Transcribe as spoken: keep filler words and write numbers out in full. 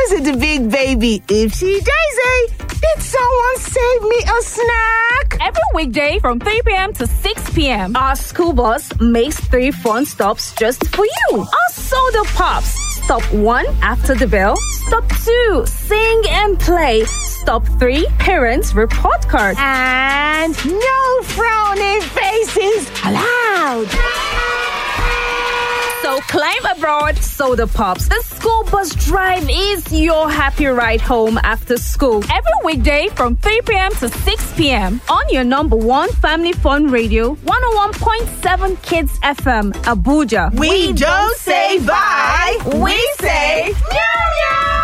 Daisy the big baby. Ipsy Daisy, did someone save me a snack? Every weekday from three p.m. to six p.m. our school bus makes three fun stops just for you. Our Soda Pops. Stop one, after the bell. Stop two, sing and play. Stop three, parents report card. And no frowning faces allowed. So climb aboard Soda Pops. The school bus drive is your happy ride home after school. Every weekday from three p.m. to six p.m. on your number one family fun radio, one oh one point seven Kids F M, Abuja. We don't say bye, we say meow meow.